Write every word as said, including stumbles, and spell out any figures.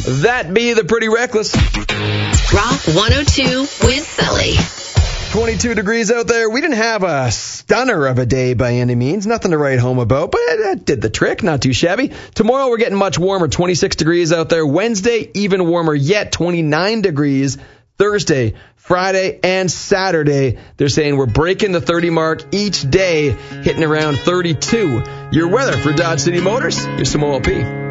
That be the Pretty Reckless. Rock one oh two with Sully. twenty-two degrees out there. We didn't have a stunner of a day by any means. Nothing to write home about, but it did the trick. Not too shabby. Tomorrow we're getting much warmer. twenty-six degrees out there. Wednesday, even warmer yet. twenty-nine degrees. Thursday, Friday, and Saturday, they're saying we're breaking the thirty mark each day, hitting around thirty-two. Your weather for Dodge City Motors, your Samoa P.